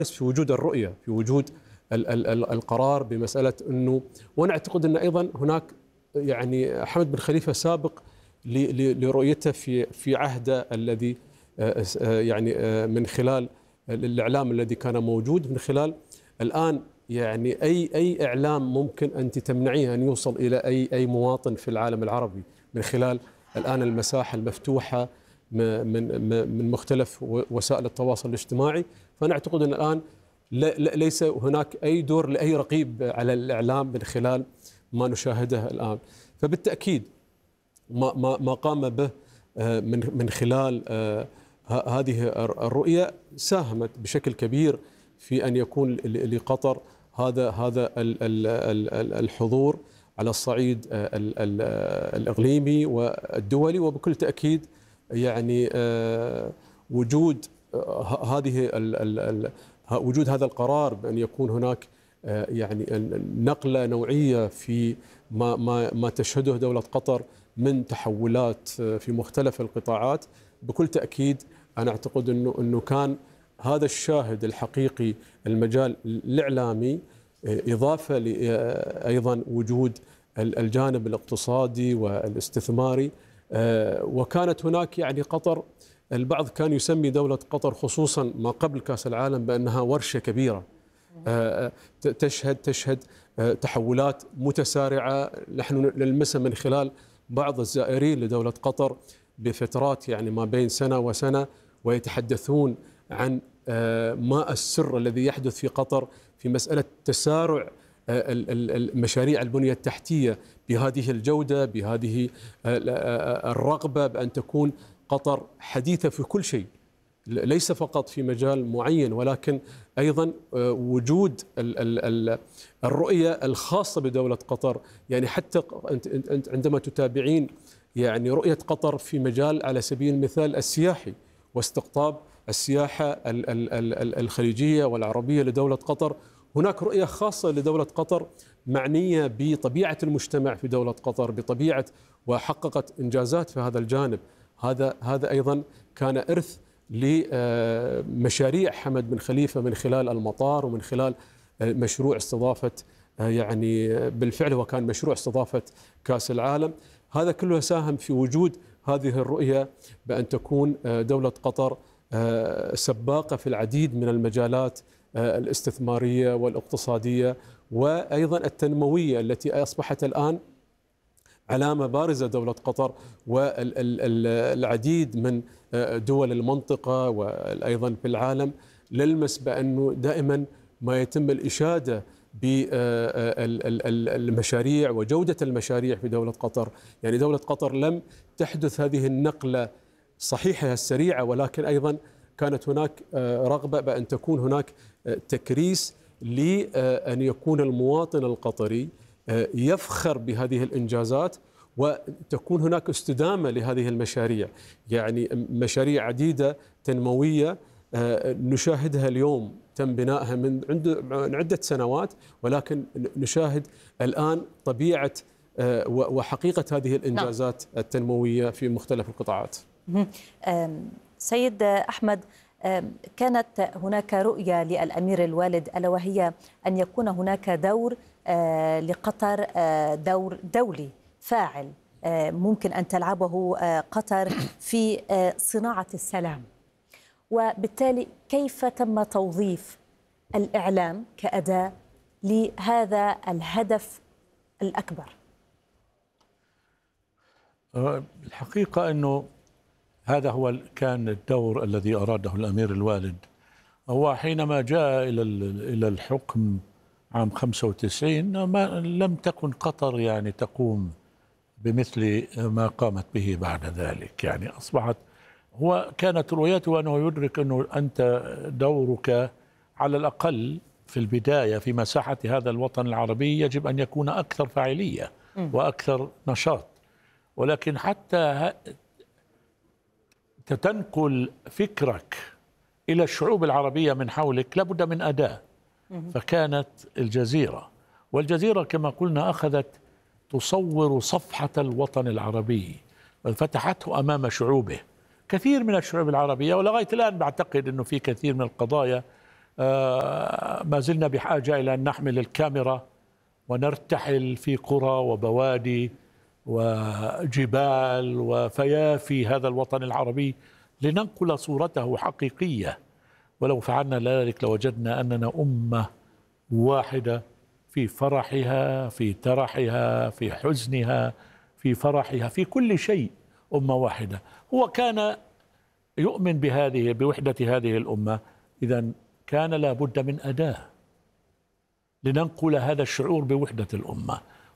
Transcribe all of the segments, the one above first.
في وجود الرؤية، في وجود القرار بمسألة أنه، وأنا أعتقد أن أيضا هناك يعني حمد بن خليفة سابق لرؤيته في عهده الذي يعني من خلال الإعلام الذي كان موجود، من خلال الآن يعني أي إعلام ممكن أنت تمنعيه أن يوصل إلى أي مواطن في العالم العربي من خلال الآن المساحة المفتوحة من مختلف وسائل التواصل الاجتماعي. فأنا أعتقد أن الآن ليس هناك أي دور لأي رقيب على الإعلام من خلال ما نشاهده الآن. فبالتأكيد ما قام به من خلال هذه الرؤية ساهمت بشكل كبير في أن يكون لقطر هذا الحضور على الصعيد الإقليمي والدولي. وبكل تأكيد يعني وجود هذا القرار بأن يكون هناك يعني نقلة نوعية في ما تشهده دولة قطر من تحولات في مختلف القطاعات، بكل تأكيد أنا أعتقد أنه كان هذا الشاهد الحقيقي المجال الإعلامي، إضافة أيضا وجود الجانب الاقتصادي والاستثماري. وكانت هناك يعني قطر، البعض كان يسمي دولة قطر خصوصا ما قبل كأس العالم بأنها ورشة كبيرة تشهد تحولات متسارعة نحن نلمسها من خلال بعض الزائرين لدولة قطر بفترات يعني ما بين سنة وسنة، ويتحدثون عن ما السر الذي يحدث في قطر في مسألة تسارع المشاريع البنية التحتية بهذه الجودة، بهذه الرغبة بأن تكون قطر حديثة في كل شيء، ليس فقط في مجال معين، ولكن أيضا وجود الرؤية الخاصة بدولة قطر. يعني حتى أنت عندما تتابعين يعني رؤية قطر في مجال على سبيل المثال السياحي واستقطاب السياحة الخليجية والعربية لدولة قطر، هناك رؤية خاصة لدولة قطر معنية بطبيعة المجتمع في دولة قطر، بطبيعة وحققت إنجازات في هذا الجانب. هذا أيضا كان إرث لمشاريع حمد بن خليفة من خلال المطار ومن خلال مشروع استضافة يعني بالفعل وكان مشروع استضافة كأس العالم. هذا كله ساهم في وجود هذه الرؤية بأن تكون دولة قطر سباقة في العديد من المجالات الاستثمارية والاقتصادية وأيضا التنموية التي أصبحت الآن علامة بارزة دولة قطر. والعديد من دول المنطقة وأيضا في العالم نلمس بأنه دائما ما يتم الإشادة بالمشاريع وجودة المشاريع في دولة قطر. يعني دولة قطر لم تحدث هذه النقلة صحيحة السريعة، ولكن أيضا كانت هناك رغبة بأن تكون هناك تكريس لأن يكون المواطن القطري يفخر بهذه الإنجازات وتكون هناك استدامة لهذه المشاريع. يعني مشاريع عديدة تنموية نشاهدها اليوم تم بنائها من عدة سنوات، ولكن نشاهد الآن طبيعة وحقيقة هذه الإنجازات التنموية في مختلف القطاعات. سيد أحمد، كانت هناك رؤية للأمير الوالد ألا وهي أن يكون هناك دور لقطر، دور دولي فاعل ممكن أن تلعبه قطر في صناعة السلام. وبالتالي كيف تم توظيف الإعلام كأداة لهذا الهدف الأكبر؟ الحقيقة أنه هذا هو كان الدور الذي أراده الأمير الوالد. هو حينما جاء إلى الحكم عام 95 لم تكن قطر يعني تقوم بمثل ما قامت به بعد ذلك. يعني أصبحت كانت رؤيته أنه يدرك أنه أنت دورك على الأقل في البداية في مساحة هذا الوطن العربي يجب أن يكون أكثر فاعلية وأكثر نشاط، ولكن حتى تنقل فكرك إلى الشعوب العربية من حولك لابد من أداة. فكانت الجزيرة، والجزيرة كما قلنا أخذت تصور صفحة الوطن العربي وفتحته أمام شعوبه. كثير من الشعوب العربية ولغاية الآن بعتقد أنه في كثير من القضايا ما زلنا بحاجة إلى أن نحمل الكاميرا ونرتحل في قرى وبوادي وجبال وفيافي هذا الوطن العربي لننقل صورته حقيقية. ولو فعلنا ذلك لوجدنا أننا أمة واحدة في فرحها، في ترحها، في حزنها، في فرحها، في كل شيء أمة واحدة. هو كان يؤمن بوحدة هذه الأمة، إذا كان لابد من أداة لننقل هذا الشعور بوحدة الأمة،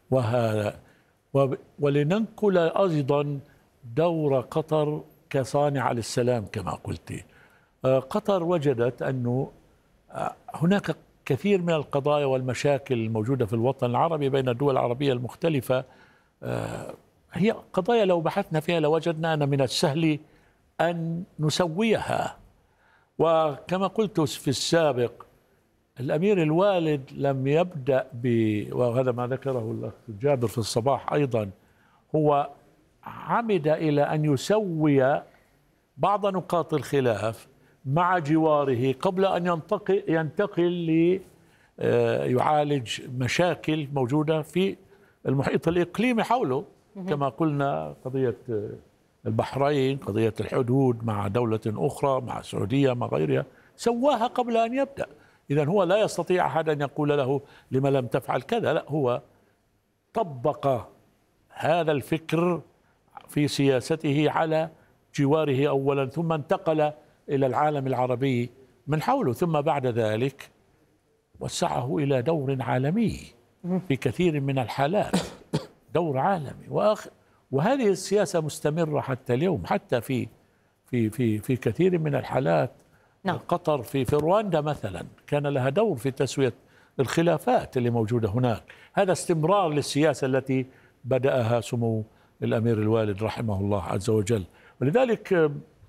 ولننقل أيضا دور قطر كصانع للسلام كما قلت. قطر وجدت أنه هناك كثير من القضايا والمشاكل الموجودة في الوطن العربي بين الدول العربية المختلفة، هي قضايا لو بحثنا فيها لوجدنا أن من السهل أن نسويها. وكما قلت في السابق، الأمير الوالد لم يبدأ وهذا ما ذكره الأخ جابر في الصباح أيضا، هو عمد إلى أن يسوي بعض نقاط الخلاف مع جواره قبل أن ينتقل ليعالج مشاكل موجودة في المحيط الإقليمي حوله. كما قلنا قضية البحرين، قضية الحدود مع دولة أخرى، مع السعودية، مع غيرها، سواها قبل أن يبدأ. إذن هو لا يستطيع أحد أن يقول له لما لم تفعل كذا، لا، هو طبق هذا الفكر في سياسته على جواره أولا، ثم انتقل إلى العالم العربي من حوله، ثم بعد ذلك وسعه إلى دور عالمي في كثير من الحالات، دور عالمي. وهذه السياسة مستمرة حتى اليوم، حتى في كثير من الحالات. نعم. قطر في رواندا مثلا كان لها دور في تسوية الخلافات اللي موجودة هناك. هذا استمرار للسياسة التي بدأها سمو الأمير الوالد رحمه الله عز وجل. ولذلك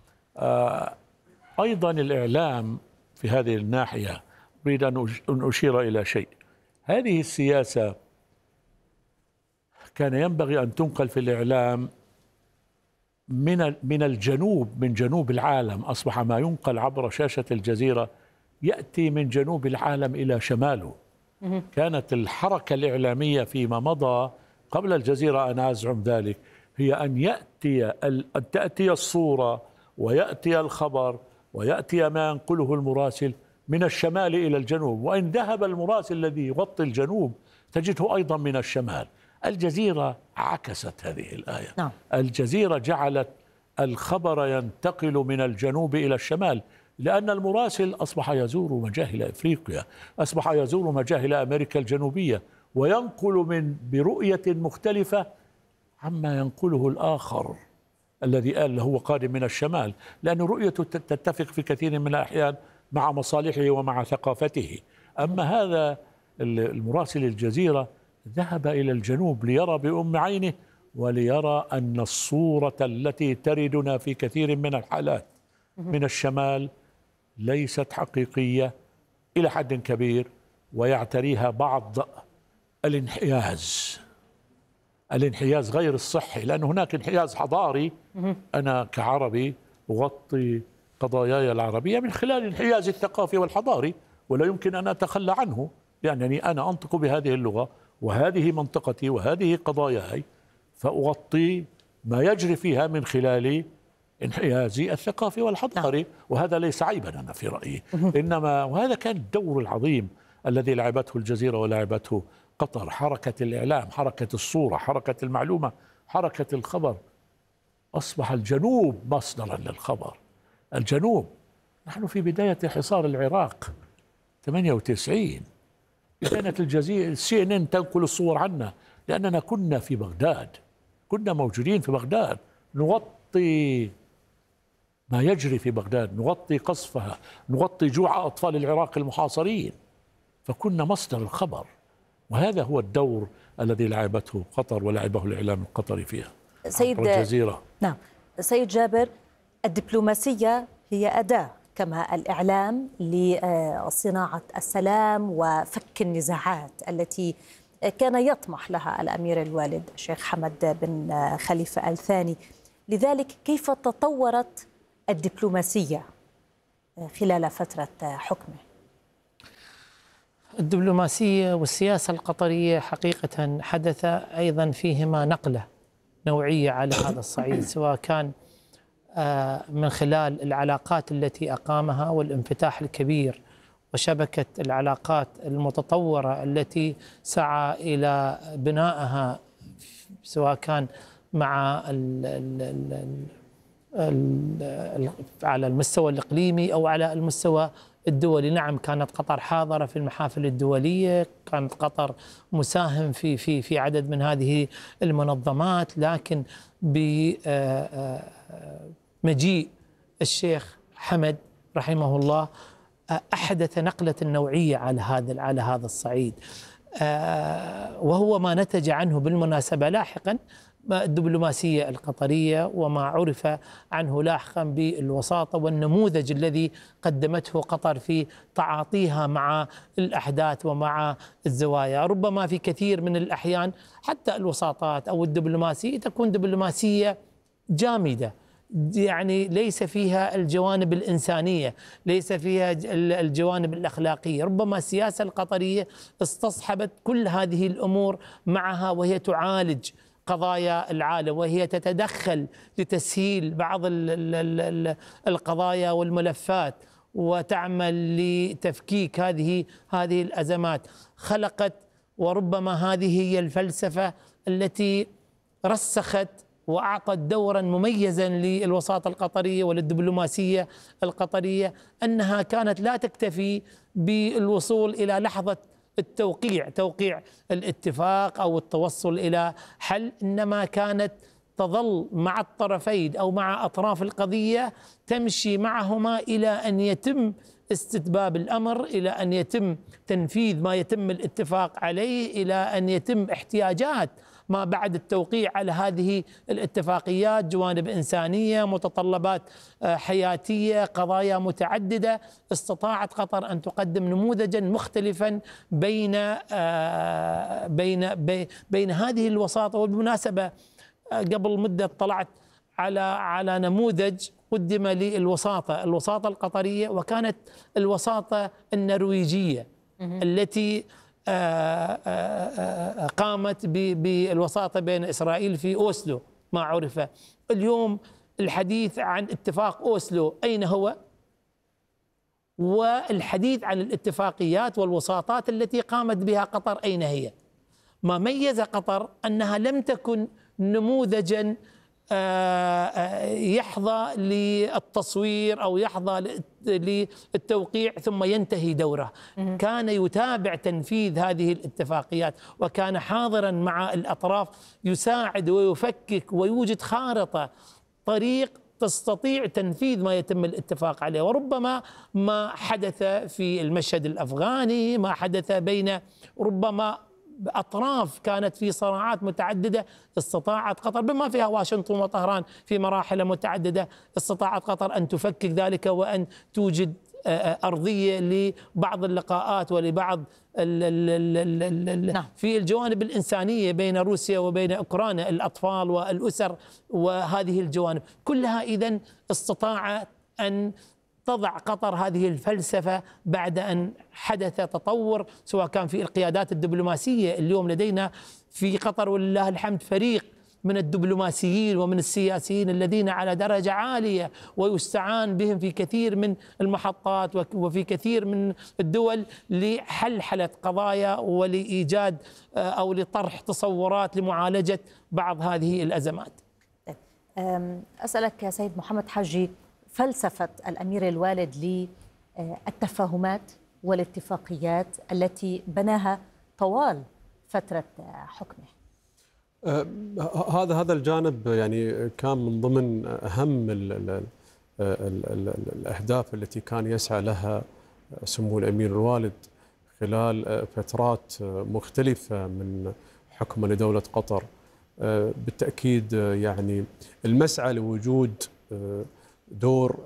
أيضا الإعلام في هذه الناحية، أريد أن أشير إلى شيء. هذه السياسة كان ينبغي أن تنقل في الإعلام من الجنوب، من جنوب العالم. أصبح ما ينقل عبر شاشة الجزيرة يأتي من جنوب العالم إلى شماله. كانت الحركة الإعلامية فيما مضى قبل الجزيرة، أنا أزعم ذلك، هي أن تأتي الصورة ويأتي الخبر ويأتي ما ينقله المراسل من الشمال إلى الجنوب، وإن ذهب المراسل الذي يغطي الجنوب تجده أيضا من الشمال. الجزيرة عكست هذه الآية. نعم. الجزيرة جعلت الخبر ينتقل من الجنوب إلى الشمال، لأن المراسل أصبح يزور مجاهل أفريقيا، أصبح يزور مجاهل أمريكا الجنوبية، وينقل برؤية مختلفة عما ينقله الآخر الذي هو قادم من الشمال، لأن رؤيته تتفق في كثير من الأحيان مع مصالحه ومع ثقافته. أما هذا المراسل الجزيرة ذهب إلى الجنوب ليرى بأم عينه، وليرى أن الصورة التي تردنا في كثير من الحالات من الشمال ليست حقيقية إلى حد كبير، ويعتريها بعض الانحياز غير الصحي، لأن هناك انحياز حضاري. أنا كعربي أغطي قضاياي العربية من خلال الانحياز الثقافي والحضاري، ولا يمكن أن أتخلى عنه، يعني أنا أنطق بهذه اللغة وهذه منطقتي وهذه قضاياي، فأغطي ما يجري فيها من خلال انحيازي الثقافي والحضاري. وهذا ليس عيبا أنا في رأيي، إنما وهذا كان الدور العظيم الذي لعبته الجزيرة ولعبته قطر. حركة الإعلام، حركة الصورة، حركة المعلومة، حركة الخبر. أصبح الجنوب مصدرا للخبر. الجنوب، نحن في بداية حصار العراق 98 كانت الجزيرة CNN تنقل الصور عنا، لأننا كنا في بغداد، كنا موجودين في بغداد، نغطي ما يجري في بغداد، نغطي قصفها، نغطي جوع أطفال العراق المحاصرين، فكنا مصدر الخبر. وهذا هو الدور الذي لعبته قطر ولعبه الإعلام القطري فيها سيد الجزيرة. نعم سيد جابر، الدبلوماسية هي أداة كما الإعلام لصناعة السلام وفك النزاعات التي كان يطمح لها الأمير الوالد الشيخ حمد بن خليفة الثاني. لذلك كيف تطورت الدبلوماسية خلال فترة حكمه؟ الدبلوماسية والسياسة القطرية حقيقة حدث أيضا فيهما نقلة نوعية على هذا الصعيد، سواء كان من خلال العلاقات التي أقامها والانفتاح الكبير وشبكة العلاقات المتطورة التي سعى إلى بنائها، سواء كان مع على المستوى الإقليمي أو على المستوى الدولي. نعم، كانت قطر حاضرة في المحافل الدولية، كانت قطر مساهم في عدد من هذه المنظمات، لكن بمجيء الشيخ حمد رحمه الله أحدث نقلة نوعية على هذا الصعيد، وهو ما نتج عنه بالمناسبة لاحقا الدبلوماسية القطرية، وما عرف عنه لاحقا بالوساطة والنموذج الذي قدمته قطر في تعاطيها مع الأحداث ومع الزوايا. ربما في كثير من الأحيان حتى الوساطات أو الدبلوماسية تكون دبلوماسية جامدة، يعني ليس فيها الجوانب الإنسانية، ليس فيها الجوانب الأخلاقية. ربما السياسة القطرية استصحبت كل هذه الأمور معها، وهي تعالج قضايا العالم، وهي تتدخل لتسهيل بعض القضايا والملفات، وتعمل لتفكيك هذه الأزمات. خلقت، وربما هذه هي الفلسفة التي رسخت وأعطت دورا مميزا للوساطة القطرية وللدبلوماسية القطرية، أنها كانت لا تكتفي بالوصول إلى لحظة توقيع الاتفاق أو التوصل إلى حل، إنما كانت تظل مع الطرفين أو مع أطراف القضية، تمشي معهما إلى أن يتم استتباب الأمر، إلى أن يتم تنفيذ ما يتم الاتفاق عليه، إلى أن يتم احتياجات ما بعد التوقيع على هذه الاتفاقيات، جوانب إنسانية، متطلبات حياتية، قضايا متعددة. استطاعت قطر أن تقدم نموذجا مختلفا بين هذه الوساطة. وبالمناسبة قبل مدة اطلعت على نموذج قدم الوساطة القطرية، وكانت الوساطة النرويجية التي قامت بالوساطة بين إسرائيل في أوسلو ما عرف. اليوم الحديث عن اتفاق أوسلو أين هو؟ والحديث عن الاتفاقيات والوساطات التي قامت بها قطر أين هي؟ ما ميز قطر أنها لم تكن نموذجا يحظى للتصوير أو يحظى للتوقيع ثم ينتهي دوره. كان يتابع تنفيذ هذه الاتفاقيات، وكان حاضرا مع الأطراف، يساعد ويفكك ويوجد خارطة طريق تستطيع تنفيذ ما يتم الاتفاق عليه. وربما ما حدث في المشهد الأفغاني، ما حدث بين ربما أطراف كانت في صراعات متعددة، استطاعت قطر بما فيها واشنطن وطهران في مراحل متعددة، استطاعت قطر أن تفكك ذلك وأن توجد أرضية لبعض اللقاءات ولبعض في الجوانب الإنسانية بين روسيا وبين أوكرانيا، الأطفال والأسر وهذه الجوانب كلها. إذن استطاعت أن تضع قطر هذه الفلسفة بعد أن حدث تطور، سواء كان في القيادات الدبلوماسية. اليوم لدينا في قطر ولله الحمد فريق من الدبلوماسيين ومن السياسيين الذين على درجة عالية، ويستعان بهم في كثير من المحطات وفي كثير من الدول لحلحلة قضايا ولإيجاد أو لطرح تصورات لمعالجة بعض هذه الأزمات. أسألك يا سيد محمد حجي، فلسفة الأمير الوالد للتفاهمات والاتفاقيات التي بناها طوال فترة حكمه. هذا الجانب يعني كان من ضمن أهم الأهداف التي كان يسعى لها سمو الأمير الوالد خلال فترات مختلفة من حكمه لدولة قطر. بالتأكيد يعني المسعى لوجود دور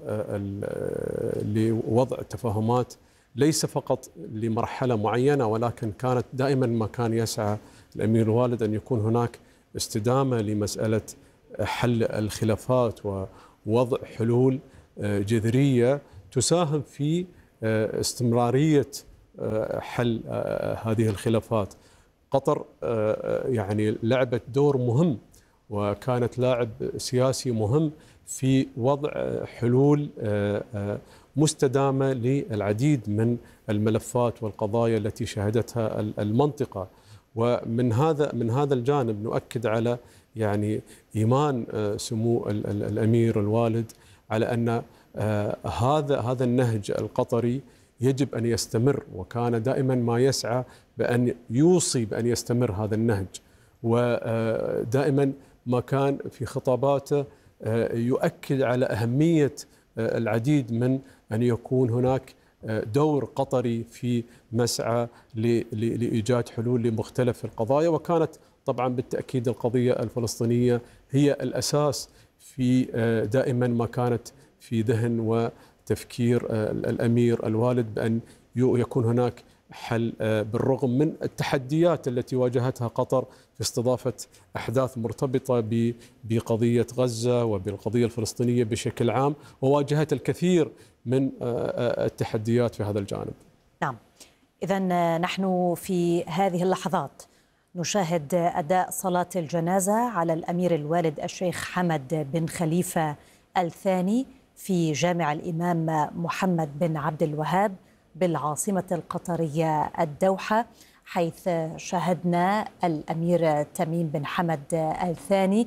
لوضع التفاهمات ليس فقط لمرحلة معينة، ولكن كانت دائما ما كان يسعى الأمير الوالد أن يكون هناك استدامة لمسألة حل الخلافات ووضع حلول جذرية تساهم في استمرارية حل هذه الخلافات. قطر يعني لعبت دور مهم وكانت لاعب سياسي مهم في وضع حلول مستدامة للعديد من الملفات والقضايا التي شهدتها المنطقة. ومن هذا الجانب نؤكد على يعني إيمان سمو الأمير الوالد على أن هذا النهج القطري يجب أن يستمر، وكان دائما ما يسعى بأن يوصي بأن يستمر هذا النهج، ودائما ما كان في خطاباته يؤكد على أهمية العديد من أن يكون هناك دور قطري في مسعى لإيجاد حلول لمختلف القضايا. وكانت طبعا بالتأكيد القضية الفلسطينية هي الأساس في دائما ما كانت في ذهن وتفكير الأمير الوالد بأن يكون هناك حل، بالرغم من التحديات التي واجهتها قطر في استضافة أحداث مرتبطة بقضية غزة وبالقضية الفلسطينية بشكل عام، وواجهت الكثير من التحديات في هذا الجانب. نعم، إذن نحن في هذه اللحظات نشاهد أداء صلاة الجنازة على الأمير الوالد الشيخ حمد بن خليفة الثاني في جامع الإمام محمد بن عبد الوهاب بالعاصمة القطرية الدوحة، حيث شاهدنا الأمير تميم بن حمد الثاني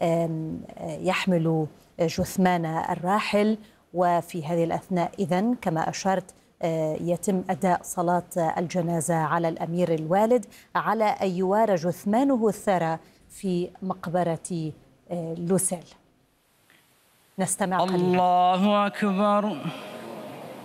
يحمل جثمان الراحل. وفي هذه الأثناء إذن كما أشرت يتم أداء صلاة الجنازة على الأمير الوالد على أن يوارى جثمانه الثرى في مقبرة لوسيل. نستمع قليلا. الله أكبر.